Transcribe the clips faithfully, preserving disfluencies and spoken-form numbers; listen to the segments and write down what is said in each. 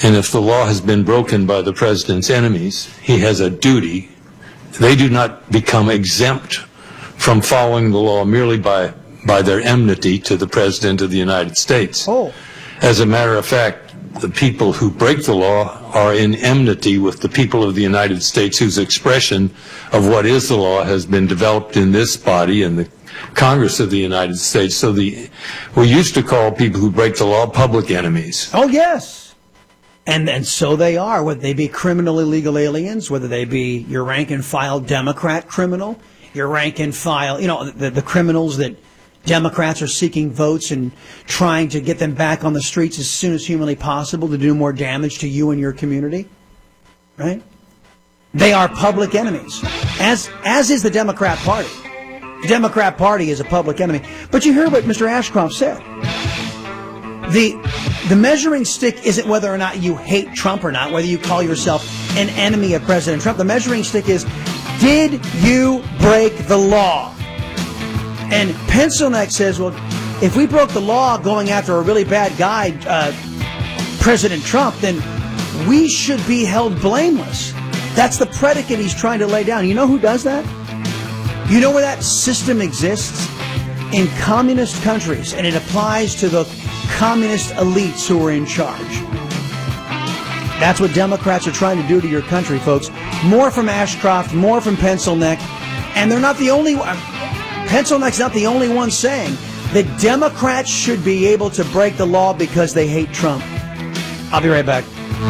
And if the law has been broken by the president's enemies, he has a duty. They do not become exempt from following the law merely by, by their enmity to the President of the United States. Oh. As a matter of fact, the people who break the law are in enmity with the people of the United States, whose expression of what is the law has been developed in this body and the Congress of the United States. So the, we used to call people who break the law public enemies. Oh, yes. And and so they are, whether they be criminal illegal aliens, whether they be your rank-and-file Democrat criminal, your rank-and-file, you know, the, the criminals that Democrats are seeking votes and trying to get them back on the streets as soon as humanly possible to do more damage to you and your community, right? They are public enemies, as as is the Democrat Party. The Democrat Party is a public enemy. But you hear what Mister Ashcroft said. The the measuring stick isn't whether or not you hate Trump or not, whether you call yourself an enemy of President Trump. The measuring stick is, did you break the law? And Pencilneck says, well, if we broke the law going after a really bad guy, uh, President Trump, then we should be held blameless. That's the predicate he's trying to lay down. You know who does that? You know where that system exists? In communist countries, and it applies to the communist elites who are in charge. That's what Democrats are trying to do to your country, folks. More from Ashcroft, more from Pencilneck, and they're not the only one. Pencilneck's not the only one saying that Democrats should be able to break the law because they hate Trump. I'll be right back.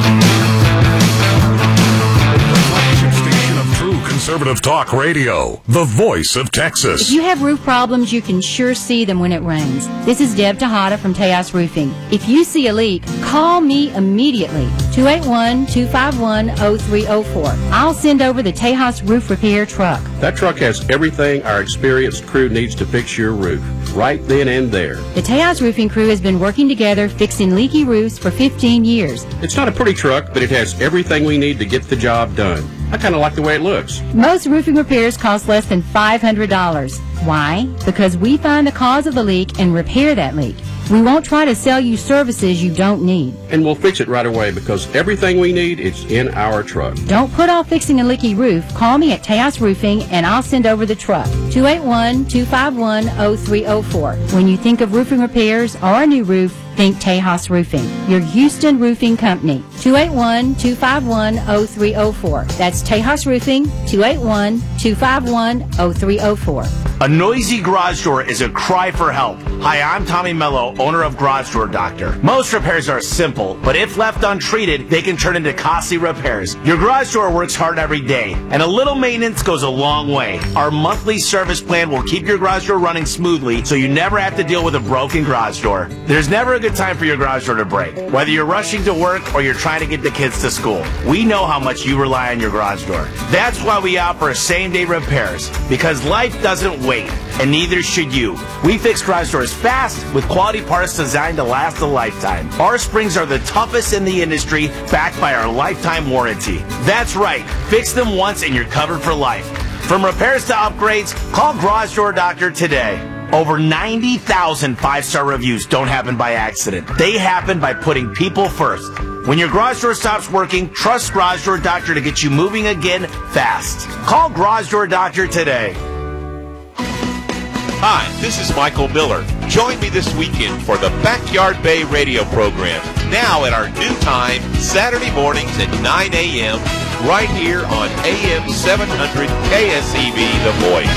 Conservative Talk Radio, the voice of Texas. If you have roof problems, you can sure see them when it rains. This is Deb Tejada from Tejas Roofing. If you see a leak, call me immediately. two eight one, two five one, zero three zero four. I'll send over the Tejas Roof Repair truck. That truck has everything our experienced crew needs to fix your roof, right then and there. The Tejas Roofing crew has been working together fixing leaky roofs for fifteen years. It's not a pretty truck, but it has everything we need to get the job done. I kind of like the way it looks. Most roofing repairs cost less than five hundred dollars. Why? Because we find the cause of the leak and repair that leak. We won't try to sell you services you don't need. And we'll fix it right away because everything we need is in our truck. Don't put off fixing a leaky roof. Call me at Tejas Roofing and I'll send over the truck. two eight one, two five one, zero three zero four. When you think of roofing repairs or a new roof, think Tejas Roofing, your Houston roofing company. two eight one, two five one, zero three zero four. That's Tejas Roofing, two eight one, two five one, zero three zero four. A noisy garage door is a cry for help. Hi, I'm Tommy Mello, owner of Garage Door Doctor. Most repairs are simple, but if left untreated, they can turn into costly repairs. Your garage door works hard every day, and a little maintenance goes a long way. Our monthly service plan will keep your garage door running smoothly, so you never have to deal with a broken garage door. There's never a good time for your garage door to break. Whether you're rushing to work or you're trying to get the kids to school, we know how much you rely on your garage door. That's why we offer same-day repairs, because life doesn't wait. And neither should you. We fix garage doors fast with quality parts designed to last a lifetime. Our springs are the toughest in the industry, backed by our lifetime warranty. That's right. Fix them once and you're covered for life. From repairs to upgrades, call Garage Door Doctor today. Over ninety thousand five-star reviews don't happen by accident. They happen by putting people first. When your garage door stops working, trust Garage Door Doctor to get you moving again fast. Call Garage Door Doctor today. Hi, this is Michael Miller. Join me this weekend for the Backyard Bay radio program, now at our new time, Saturday mornings at nine a.m., right here on A M seven hundred K S E V, The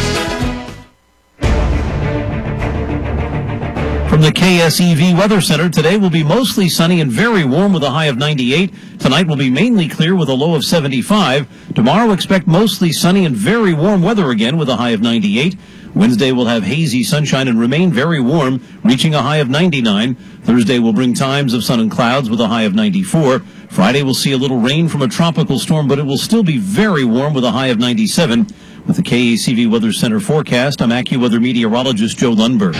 Voice. From the K S E V Weather Center, today will be mostly sunny and very warm with a high of ninety-eight. Tonight will be mainly clear with a low of seventy-five. Tomorrow expect mostly sunny and very warm weather again with a high of ninety-eight. Wednesday will have hazy sunshine and remain very warm, reaching a high of ninety-nine. Thursday will bring times of sun and clouds with a high of ninety-four. Friday will see a little rain from a tropical storm, but it will still be very warm with a high of ninety-seven. With the K A C V Weather Center forecast, I'm AccuWeather meteorologist Joe Lundberg.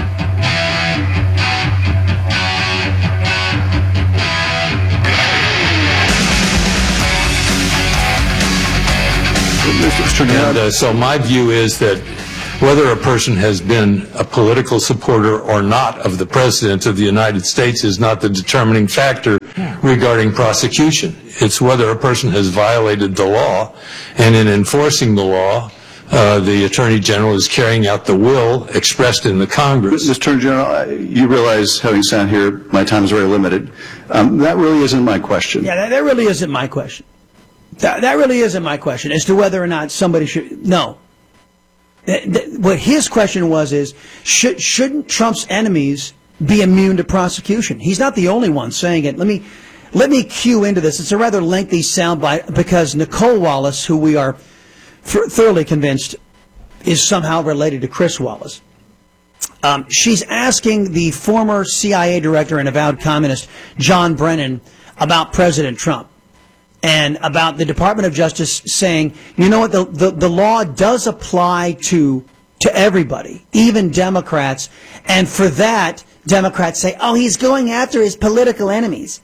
And uh, so my view is that whether a person has been a political supporter or not of the President of the United States is not the determining factor regarding prosecution. It's whether a person has violated the law, and in enforcing the law, uh, the Attorney General is carrying out the will expressed in the Congress. Mister Attorney General, you realize, having sat here, my time is very limited. Um, that really isn't my question. Yeah, that, that really isn't my question. That, that really isn't my question as to whether or not somebody should. No. That, that, what his question was is, should, shouldn't Trump's enemies be immune to prosecution? He's not the only one saying it. Let me let me cue into this. It's a rather lengthy soundbite because Nicole Wallace, who we are f- thoroughly convinced is somehow related to Chris Wallace, um, she's asking the former C I A director and avowed communist John Brennan about President Trump and about the Department of Justice saying, you know what, the, the, the law does apply to to everybody, even Democrats, and for that, Democrats say, oh, he's going after his political enemies.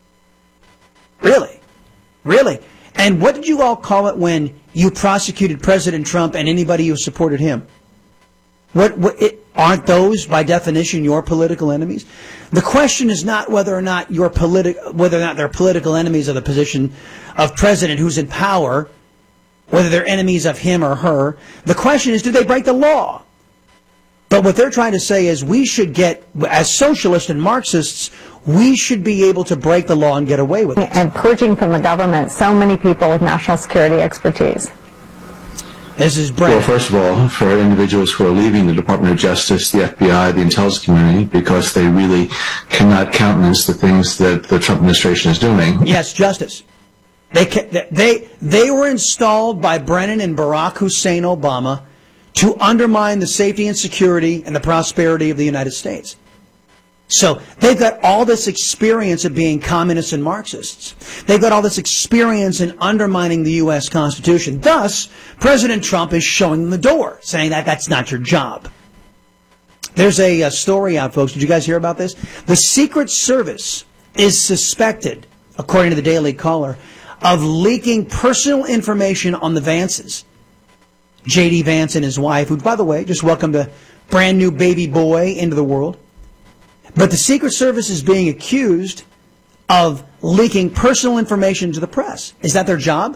Really? Really? And what did you all call it when you prosecuted President Trump and anybody who supported him? What, what it, aren't those, by definition, your political enemies? The question is not whether or not your politi- whether or not they're political enemies of the position of president who's in power, whether they're enemies of him or her. The question is, do they break the law? But what they're trying to say is we should get, as socialists and Marxists, we should be able to break the law and get away with it. And purging from the government so many people with national security expertise. This is Brad. Well, first of all, for individuals who are leaving the Department of Justice, the F B I, the intelligence community, because they really cannot countenance the things that the Trump administration is doing. Yes, justice. They they they were installed by Brennan and Barack Hussein Obama to undermine the safety and security and the prosperity of the United States. So they've got all this experience of being communists and Marxists. They've got all this experience in undermining the U S Constitution. Thus, President Trump is showing them the door, saying that that's not your job. There's a, a story out, folks. Did you guys hear about this? The Secret Service is suspected, according to the Daily Caller, of leaking personal information on the Vances. J D. Vance and his wife, who, by the way, just welcomed a brand new baby boy into the world. But the Secret Service is being accused of leaking personal information to the press. Is that their job?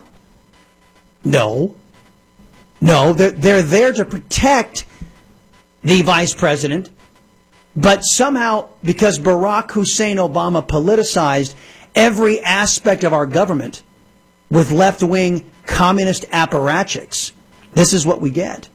No. No, they're, they're there to protect the vice president. But somehow, because Barack Hussein Obama politicized every aspect of our government with left-wing communist apparatchiks, this is what we get.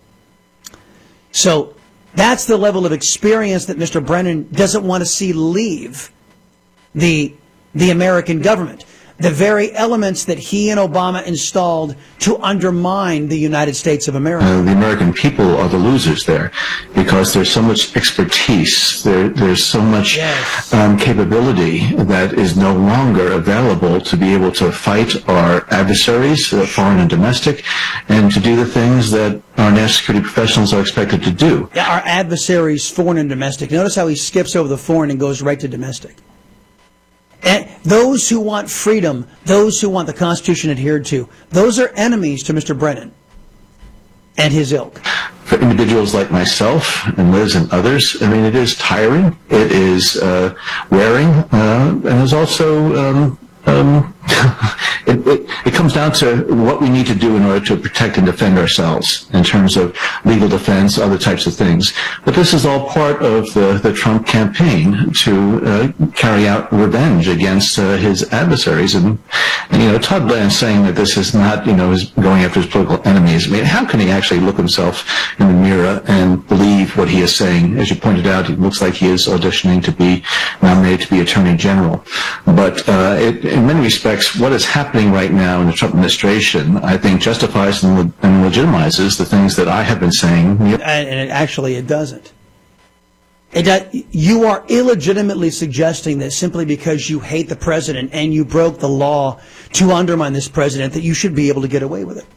So that's the level of experience that Mister Brennan doesn't want to see leave the, the American government. The very elements that he and Obama installed to undermine the United States of America. Uh, the American people are the losers there because there's so much expertise, there, there's so much yes. um, capability that is no longer available to be able to fight our adversaries, uh, foreign and domestic, and to do the things that our national security professionals are expected to do. Yeah, our adversaries, foreign and domestic. Notice how he skips over the foreign and goes right to domestic. And those who want freedom, those who want the Constitution adhered to, those are enemies to Mister Brennan and his ilk. For individuals like myself and Liz and others, I mean, it is tiring, it is uh, wearing, uh, and there's also, um, um, it, it, it comes down to what we need to do in order to protect and defend ourselves in terms of legal defense, other types of things. But this is all part of the, the Trump campaign to uh, carry out revenge against uh, his adversaries. And, and, you know, Todd Bland saying that this is not, you know, his going after his political enemies. I mean, how can he actually look himself in the mirror and believe what he is saying? As you pointed out, it looks like he is auditioning to be nominated to be Attorney General. But uh, it, in many respects, what is happening right now in the Trump administration, I think, justifies and, le- and legitimizes the things that I have been saying. And it, actually, it doesn't. It does, you are illegitimately suggesting that simply because you hate the president and you broke the law to undermine this president, that you should be able to get away with it.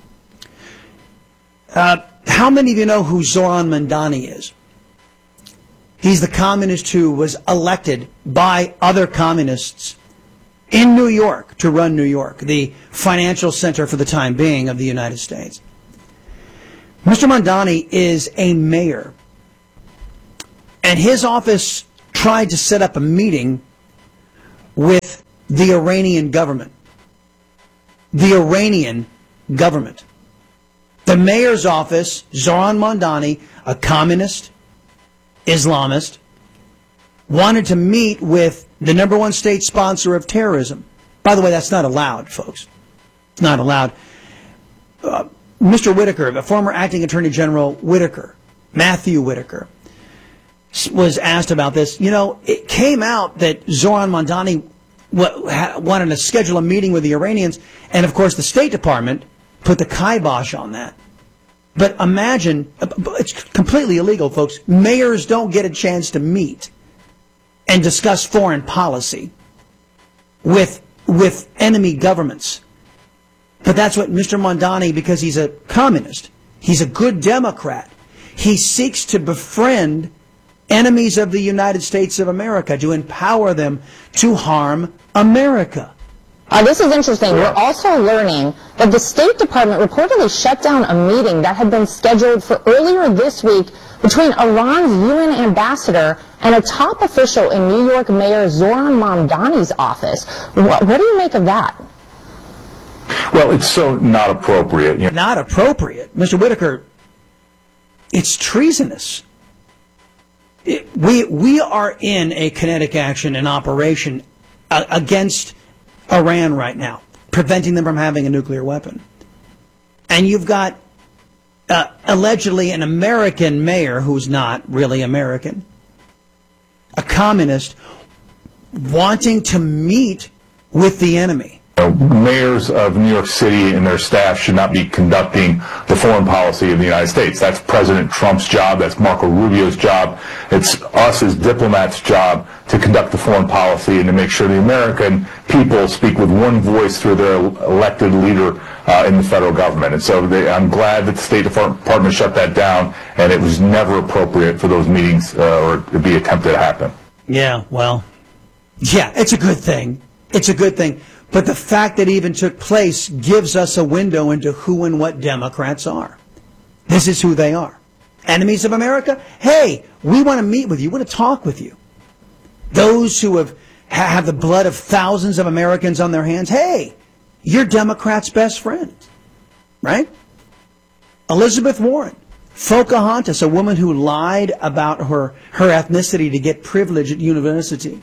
Uh, how many of you know who Zoran Mandani is? He's the communist who was elected by other communists in New York to run New York, the financial center for the time being of the United States. Mister Mandani is a mayor, and his office tried to set up a meeting with the Iranian government. The Iranian government. The mayor's office, Zoran Mondani, a communist, Islamist, wanted to meet with the number one state sponsor of terrorism. By the way, that's not allowed, folks. It's not allowed. Uh, Mister Whitaker, the former acting attorney general Whitaker, Matthew Whitaker, was asked about this. You know, it came out that Zoran Mondani wanted to schedule a meeting with the Iranians, and of course the State Department put the kibosh on that. But imagine, it's completely illegal, folks. Mayors don't get a chance to meet and discuss foreign policy with with enemy governments. But that's what Mister Mondani, because he's a communist, he's a good Democrat, he seeks to befriend enemies of the United States of America, to empower them to harm America. Uh, this is interesting. We're also learning that the State Department reportedly shut down a meeting that had been scheduled for earlier this week between Iran's U N ambassador and a top official in New York Mayor Zoran Mondani's office. What, what do you make of that? Well, it's so not appropriate. You know. Not appropriate. Mister Whitaker, it's treasonous. It, we, we are in a kinetic action, an operation uh, against Iran right now, preventing them from having a nuclear weapon. And you've got uh, allegedly an American mayor who's not really American, a communist, wanting to meet with the enemy. Mayors of New York City and their staff should not be conducting the foreign policy of the United States. That's President Trump's job. That's Marco Rubio's job. It's us as diplomats' job to conduct the foreign policy and to make sure the American people speak with one voice through their elected leader uh, in the federal government. And so they, I'm glad that the State Department shut that down, and it was never appropriate for those meetings uh, or to be attempted to happen. Yeah, well, yeah, it's a good thing. It's a good thing. But the fact that it even took place gives us a window into who and what Democrats are. This is who they are. Enemies of America? Hey, we want to meet with you. We want to talk with you. Those who have, have the blood of thousands of Americans on their hands, hey, you're Democrats' best friend. Right? Elizabeth Warren. Pocahontas, a woman who lied about her, her ethnicity to get privilege at university.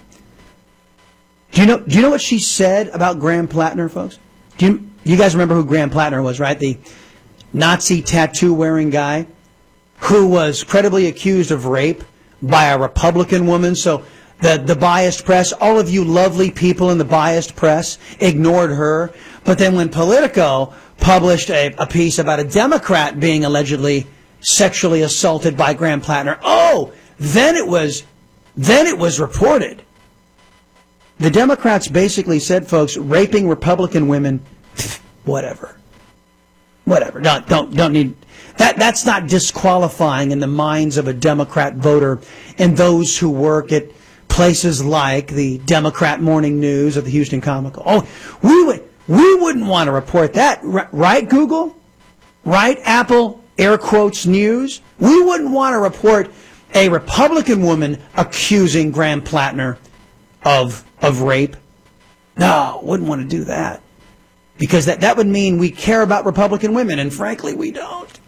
Do you know, do you know what she said about Graham Plattner, folks? Do you, you guys remember who Graham Plattner was, right? The Nazi tattoo-wearing guy who was credibly accused of rape by a Republican woman. So the, the biased press, all of you lovely people in the biased press, ignored her. But then when Politico published a, a piece about a Democrat being allegedly sexually assaulted by Graham Plattner, oh, then it was, then it was reported. The Democrats basically said, folks, raping Republican women, whatever. Whatever. Don't, don't, don't need... That, that's not disqualifying in the minds of a Democrat voter and those who work at places like the Democrat Morning News or the Houston Comical. Oh, we would, we wouldn't want to report that. Right, Google? Right, Apple, air quotes, News? We wouldn't want to report a Republican woman accusing Graham Plattner of of rape. No, wouldn't want to do that. Because that, that would mean we care about Republican women, and frankly, we don't.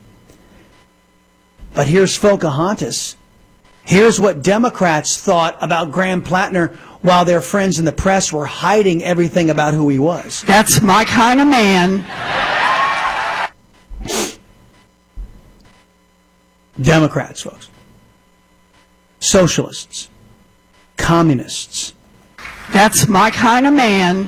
But here's Pocahontas. Here's what Democrats thought about Graham Plattner while their friends in the press were hiding everything about who he was. That's my kind of man. Democrats, folks. Socialists. Communists. That's my kind of man.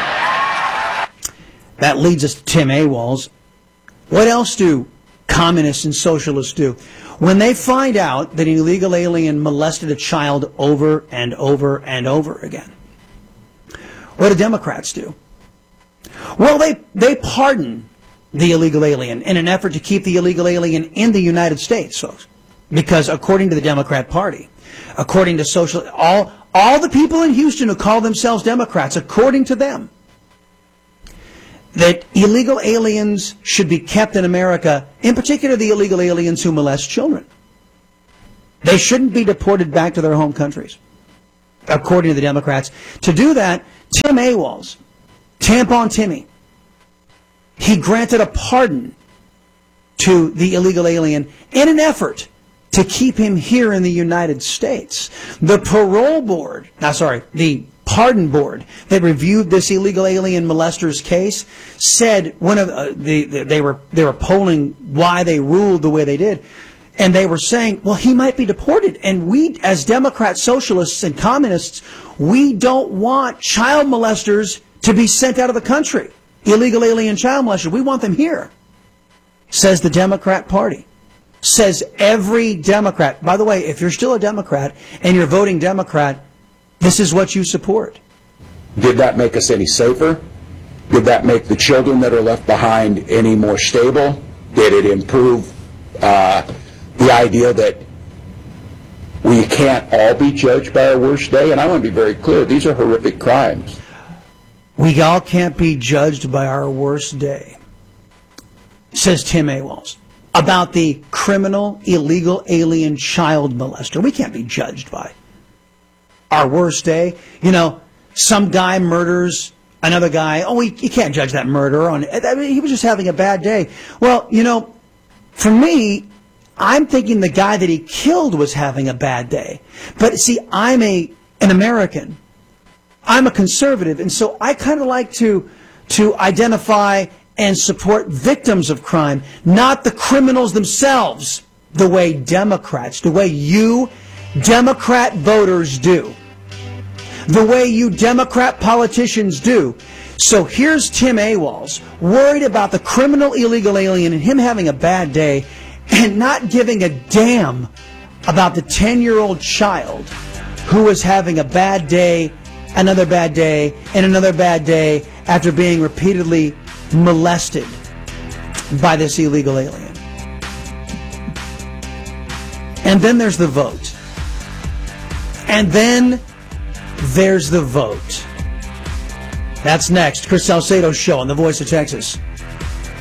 That leads us to Tim Awals. What else do communists and socialists do? When they find out that an illegal alien molested a child over and over and over again, what do Democrats do? Well, they, they pardon the illegal alien in an effort to keep the illegal alien in the United States, folks. Because according to the Democrat Party, according to social, all, all the people in Houston who call themselves Democrats, according to them, that illegal aliens should be kept in America, in particular the illegal aliens who molest children. They shouldn't be deported back to their home countries, according to the Democrats. To do that Tim Awals, Tampon Timmy, he granted a pardon to the illegal alien in an effort to keep him here in the United States. The parole board, no, sorry, the pardon board that reviewed this illegal alien molester's case said one of uh, the, the they were they were polling why they ruled the way they did, and they were saying, well, he might be deported, and we as Democrats, socialists, and communists, we don't want child molesters to be sent out of the country. Illegal alien child molesters, we want them here, says the Democrat Party. Says every Democrat. By the way, if you're still a Democrat and you're voting Democrat, this is what you support. Did that make us any safer? Did that make the children that are left behind any more stable? Did it improve uh, the idea that we can't all be judged by our worst day? And I want to be very clear, these are horrific crimes. We all can't be judged by our worst day, says Tim Awals, about the criminal, illegal alien child molester. We can't be judged by our worst day. You know, some guy murders another guy. Oh, we, you can't judge that murderer on. I mean, he was just having a bad day. Well, you know, for me, I'm thinking the guy that he killed was having a bad day. But see, I'm a an American. I'm a conservative, and so I kind of like to to identify and support victims of crime, not the criminals themselves, the way Democrats, the way you Democrat voters do, the way you Democrat politicians do. So here's Tim Awals, worried about the criminal illegal alien and him having a bad day and not giving a damn about the ten-year-old child who is having a bad day, another bad day, and another bad day after being repeatedly molested by this illegal alien. And then there's the vote. And then there's the vote. That's next. Chris Salcedo Show on The Voice of Texas.